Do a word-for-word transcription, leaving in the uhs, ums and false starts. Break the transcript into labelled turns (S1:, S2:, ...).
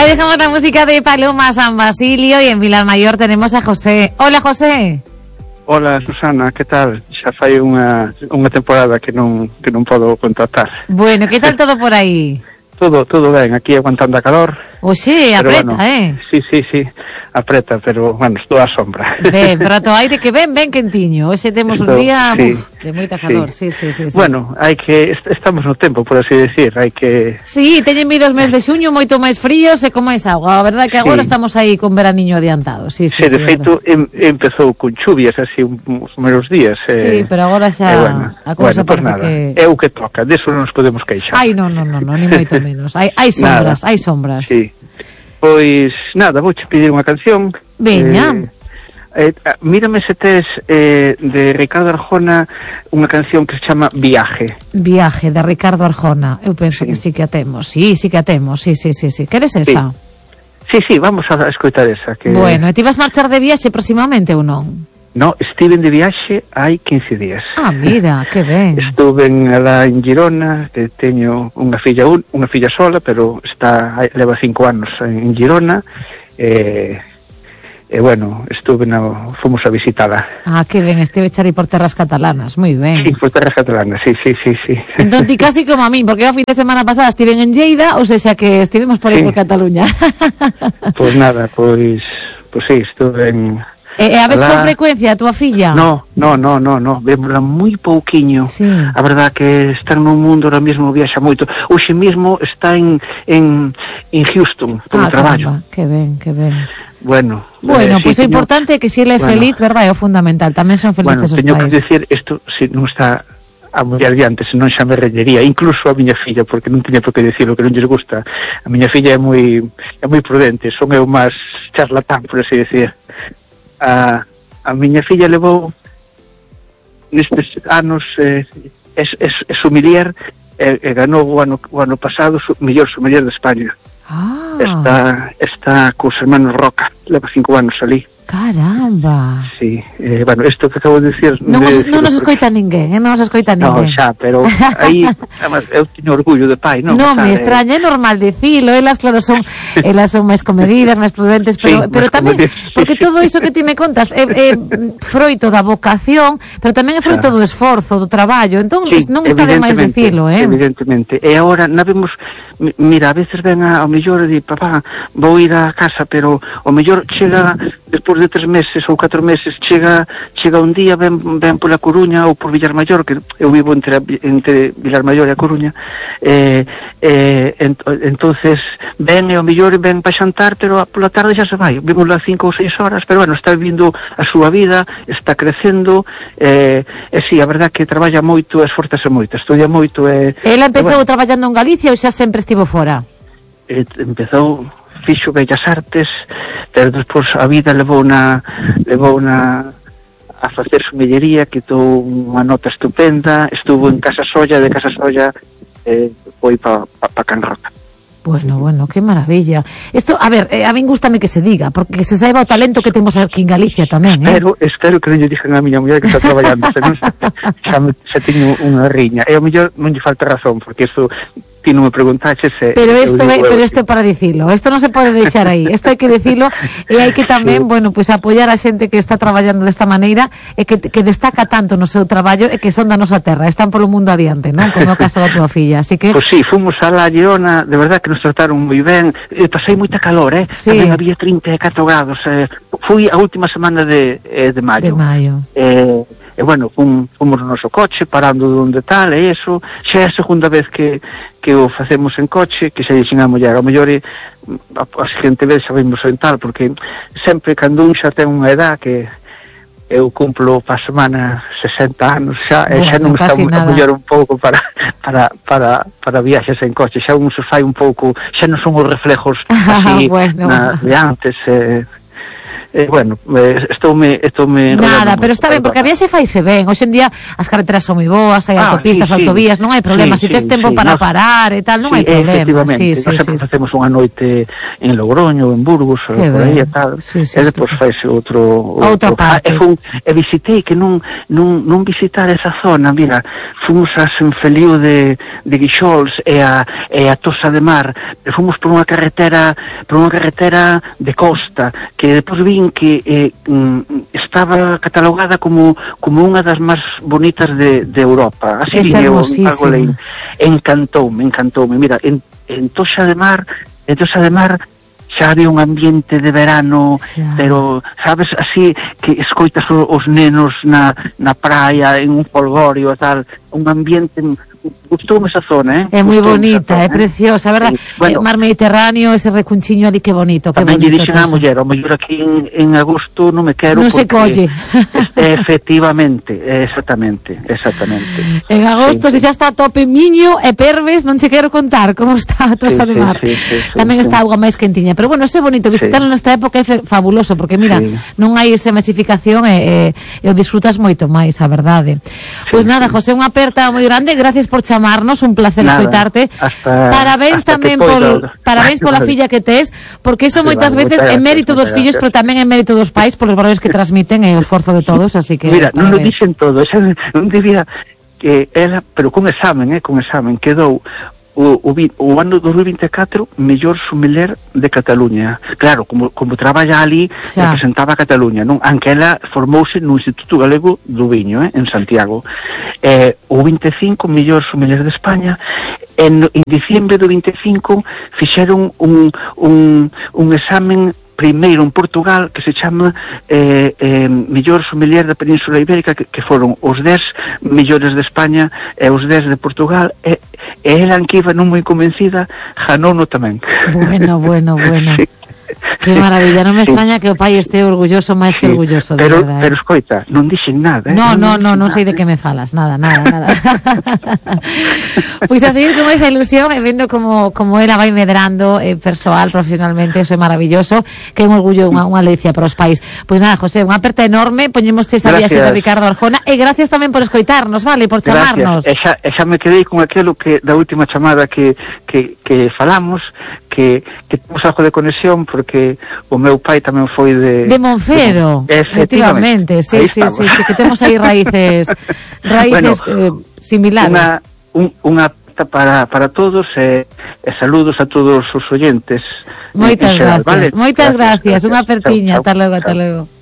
S1: dejamos la música de Paloma San Basilio y en Vilarmayor tenemos a José. Hola, José.
S2: Hola, Susana, que tal? Xa fai unha, unha temporada que non, que non podo contactar.
S1: Bueno, que tal todo por aí?
S2: Todo, todo ben, aquí aguantando a calor.
S1: Oxe, apreta,
S2: bueno,
S1: eh?
S2: Sí, sí, sí, apreta, pero, bueno, estou á sombra.
S1: Ben, pero to aire que ven, ben quentiño. Hoxe temos un día
S2: sí,
S1: uf, de moita calor, sí, sí, sí, sí.
S2: Bueno, hai que, est estamos no tempo, por así decir, hai que...
S1: Sí, teñen vido os mes de xuño moito máis fríos e con máis agua. A verdade que agora sí. Estamos aí con veraniño adiantado, sí, sí,
S2: sí.
S1: sí,
S2: de feito, em, empezou con chuvias así uns meros días. Eh,
S1: sí, pero agora xa
S2: eh, bueno,
S1: a cousa
S2: bueno, pues nada,
S1: que...
S2: é o que toca, deso non nos podemos queixar.
S1: Ai, non, non, non, no, ni moito menos. Hai, hai sombras, hai sombras.
S2: Sí. Pois, nada, vouche pedir unha canción.
S1: Veña.
S2: Eh, eh, mírame se tes eh, de Ricardo Arjona unha canción que se chama Viaje.
S1: Viaje, de Ricardo Arjona. Eu penso
S2: sí.
S1: que sí que a temos. Sí, sí que a temos. Sí, sí, sí, sí. Queres esa?
S2: Sí, sí, sí, vamos a escoitar esa. Que...
S1: Bueno, e ti vas marchar de viaxe próximamente ou non?
S2: No, estiven de viaxe hai quince días.
S1: Ah, mira, que ben.
S2: Estuven alá en Girona, que teño unha filla un, unha filla sola, pero está leva cinco anos en Girona. Eh, e bueno, estuve no, fomos a visitala.
S1: Ah, que ben, estive echar aí por terras catalanas, moi ben.
S2: Sí, por terras catalanas, sí, sí, sí, sí.
S1: Entón ti casi como a min, porque eu a fin de semana pasada estiven en Lleida, ou seja que estivemos por aí sí. Por Cataluña.
S2: Pois pues nada, pois, pois pues sí, estuve en...
S1: E, e a ves con frecuencia a túa filla?
S2: No, no, no, no, no, vémola moi pouquiño.
S1: Sí.
S2: A verdad que está no mundo ahora mesmo, viaxa moito. Hoxe mesmo está en en en Houston, por
S1: ah,
S2: traballo.
S1: Caramba, que ben, que ben.
S2: Bueno,
S1: bueno,
S2: eh,
S1: pois pues
S2: sí,
S1: o importante é que si ele é
S2: bueno,
S1: feliz, verdad, é o fundamental. Tamén son felices
S2: bueno,
S1: os
S2: teño
S1: pais.
S2: que decir, isto se non está a muller de antes, non xa me rellería, incluso a miña filla, porque non tiña por que decir o que non lles gusta. A miña filla é moi é moi prudente, son eu máis charlatán, por así decir. A a miña filla levou nestes anos eh, es, es, es sommelier e, e ganou o ano, o ano pasado o mellor sommelier de España.
S1: Ah.
S2: Está, está cos hermanos Roca, leva cinco anos ali.
S1: Caramba.
S2: Sí, eh, bueno, isto que acabo de dicir...
S1: Non, os,
S2: de
S1: non nos
S2: porque...
S1: escoita ninguén, eh? non nos escoita ninguén.
S2: No, xa, pero aí, además, eu teño orgullo de pai, non?
S1: Non, me extraña, é normal dicilo, elas, claro, son elas son máis comedidas, máis prudentes, pero, sí, pero tamén, comedidas. Porque todo iso que ti me contas é, é froito da vocación, pero tamén é froito do esforzo, do traballo, entón
S2: sí,
S1: non está de máis dicilo, eh?
S2: Evidentemente, e agora, na vemos, mira, a veces ven ao mellor e di, papá, vou ir a casa, pero ao mellor chega, despois de tres meses ou catro meses, chega chega un día, ven, ven pola Coruña ou por Vilarmayor, que eu vivo entre, entre Vilarmayor e a Coruña, eh, eh, ent, entonces ven e ao mellor ven para xantar, pero pola tarde xa se vai, vimos lá cinco ou seis horas, pero bueno, está vivindo a súa vida, está crecendo, eh, e si, sí, a verdad que traballa moito, esforzase moito, estudia moito. E,
S1: Ela empezou
S2: bueno,
S1: traballando en Galicia ou xa sempre estivo fora?
S2: Eh, empezou fixo Bellas Artes, pero despois a vida levou na levou na a facer sommellería, quitou unha nota estupenda, estuvo en Casa Solla, de Casa Solla eh, foi pa, pa, pa Can Roca.
S1: Bueno, bueno, qué maravilla. Esto, a ver, eh, a min gústame que se diga, porque se saiba o talento que temos aquí en Galicia tamén, eh?
S2: Espero, espero que non lle dixen a miña muller que está traballando, se non xa, xa teño unha riña. E ao mellor non lle falta razón, porque isto ti non me preguntaches se...
S1: Pero isto é, pero isto é para dicilo, isto non se pode deixar aí, isto hai que dicilo e hai que tamén, sí. bueno, pues apoiar a xente que está traballando desta maneira e que, que destaca tanto no seu traballo e que son da nosa terra, están polo mundo adiante, non? Como o caso da tua filla, así que...
S2: Pois pues sí, fomos a la Girona, de verdad que nos trataron moi ben, e pasei moita calor, eh?
S1: Sí.
S2: Tamén había trinta e catro grados, eh? Fui a última semana de, eh, de maio.
S1: De maio.
S2: Eh, e bueno, fum, fomos no noso coche, parando donde tal, e eso, xa é a segunda vez que, que o facemos en coche, que xa dixen a muller, ao mellor a, a seguinte vez xa vimos en tal, porque sempre cando un xa ten unha edad que eu cumplo pa semana sesenta anos xa, bueno, e xa non está a mellor un pouco para para para para viaxes en coche, xa un se fai un pouco, xa non son os reflejos así
S1: bueno.
S2: na, de antes, eh, eh, bueno, eh, estoume estoume
S1: nada, pero está ben, porque a viaxe faise ben. Hoxe en día as carreteras son moi boas, hai
S2: ah,
S1: autopistas,
S2: sí, sí.
S1: autovías, non hai problema.
S2: Sí,
S1: si tes
S2: sí,
S1: tempo
S2: sí,
S1: para
S2: nos,
S1: parar e tal, non
S2: sí,
S1: hai problema.
S2: Efectivamente,
S1: sí, sí,
S2: nos
S1: sí.
S2: facemos unha noite en Logroño, en Burgos,
S1: que
S2: por aí
S1: ben.
S2: e tal,
S1: sí, sí,
S2: e depois faise outro,
S1: outra
S2: outro
S1: parte.
S2: Ah, e, fun, e visitei que non, non, non visitar esa zona, mira, fomos a Senfeliu de, de Guixols e a, e a Tosa de Mar, e fomos por unha carretera, por unha carretera de costa, que depois vin que eh, mm, estaba catalogada como, como unha das máis bonitas de, de Europa. Así vin eu algo leín. Encantoume, encantoume. Mira, en, en Toxa de Mar, en Toxa de Mar xa había un ambiente de verano, xa. Pero, sabes, así que escoitas os, os nenos na, na praia, en un folgorio e tal, un ambiente... Gustoume esa zona, eh?
S1: É moi bonita,
S2: zona,
S1: é preciosa, a verdad? Sí. Bueno, o mar Mediterráneo, ese recunchiño ali, que bonito, que
S2: tamén
S1: bonito.
S2: Tamén lle dixen a muller, o mellor aquí en, en agosto non me quero
S1: non se colle.
S2: Efectivamente, exactamente, exactamente.
S1: En agosto, sí, se xa está a tope Miño e Perves, non se quero contar como está a Tosa
S2: sí,
S1: de Mar.
S2: Sí, sí, sí,
S1: tamén
S2: sí.
S1: está auga máis quentiña, pero bueno, é bonito, visitarlo sí. nesta época é fabuloso, porque mira, sí. non hai esa masificación e, e, e o disfrutas moito máis, a verdade. Sí, pois nada, sí. José, unha aperta moi grande, gracias por chamarnos, un placer Nada, escoitarte.
S2: Hasta,
S1: parabéns
S2: hasta
S1: tamén por parabéns pola filla que tes, porque iso moitas veces é mérito dos fillos, pero tamén é mérito dos pais polos valores que transmiten e o esforzo de todos, así que
S2: mira, non nos dixen todo, esa non debía que ela, pero con examen, eh, con examen quedou o, o, o ano dos mil vinte e catro mellor sommelier de Cataluña. Claro, como, como traballa ali, xa. Representaba a Cataluña, non? Anque ela formouse no Instituto Galego do Viño, eh, en Santiago. Eh, o vinte e cinco mellor sommelier de España. En, en diciembre do vinte e cinco fixeron un, un, un examen primeiro en Portugal que se chama eh, eh, mellor sommelier da Península Ibérica, que, que foron os dez mellores de España e os dez de Portugal, e, e ela que iba non moi convencida, ganouno tamén.
S1: Bueno, bueno, bueno. Sí. Que maravilla, non me sí. extraña que o pai este orgulloso máis sí. que orgulloso, de
S2: pero,
S1: verdade.
S2: Pero escoita, non dixen nada, eh?
S1: No, no, no, non sei de que me falas, nada, nada, nada. Pois a seguir con esa ilusión e vendo como, como ela vai medrando eh, persoal, profesionalmente, eso é maravilloso, que é un orgullo, unha, unha leicia para os pais. Pois nada, José, unha aperta enorme, poñemos esa viaxe de Ricardo Arjona, e gracias tamén por escoitarnos, vale, por chamarnos.
S2: E xa, e xa me quedei con aquilo que da última chamada que, que, que falamos, que, que temos algo de conexión, porque o meu pai tamén foi de...
S1: De Monfero,
S2: de,
S1: efectivamente, sí, sí, sí, sí, que temos aí raíces raíces bueno, eh, similares.
S2: Una, un, unha para, para todos e, e saludos a todos os oyentes.
S1: Moitas gracias,
S2: ¿vale?
S1: moitas gracias,
S2: gracias.
S1: Unha apertiña,
S2: Chao,
S1: ata logo,
S2: chao.
S1: ata logo.